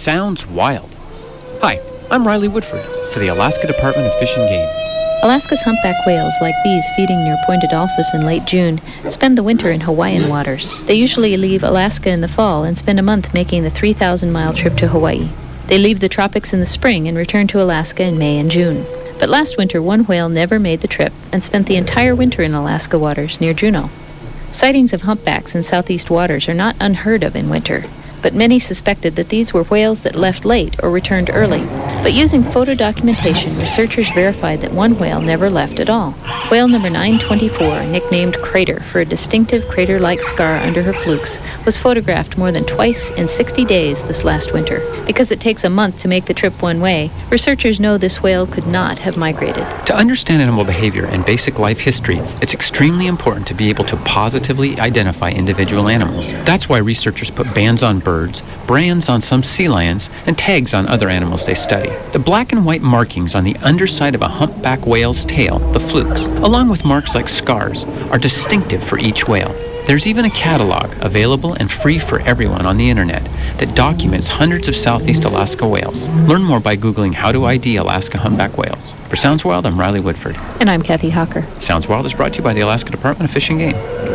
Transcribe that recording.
Sounds wild. Hi, I'm Riley Woodford for the Alaska Department of Fish and Game. Alaska's humpback whales, like these feeding near Point Adolphus in late June, spend the winter in Hawaiian waters. They usually leave Alaska in the fall and spend a month making the 3,000-mile trip to Hawaii. They leave the tropics in the spring and return to Alaska in May and June. But last winter, one whale never made the trip and spent the entire winter in Alaska waters near Juneau. Sightings of humpbacks in southeast waters are not unheard of in winter, but many suspected that these were whales that left late or returned early. But using photo documentation, researchers verified that one whale never left at all. Whale number 924, nicknamed Crater for a distinctive crater-like scar under her flukes, was photographed more than twice in 60 days this last winter. Because it takes a month to make the trip one way, researchers know this whale could not have migrated. To understand animal behavior and basic life history, it's extremely important to be able to positively identify individual animals. That's why researchers put bands on birds, brands on some sea lions, and tags on other animals they study. The black and white markings on the underside of a humpback whale's tail, the flukes, along with marks like scars, are distinctive for each whale. There's even a catalog available and free for everyone on the internet that documents hundreds of Southeast Alaska whales. Learn more by Googling how to ID Alaska humpback whales. For Sounds Wild, I'm Riley Woodford. And I'm Kathy Hawker. Sounds Wild is brought to you by the Alaska Department of Fish and Game.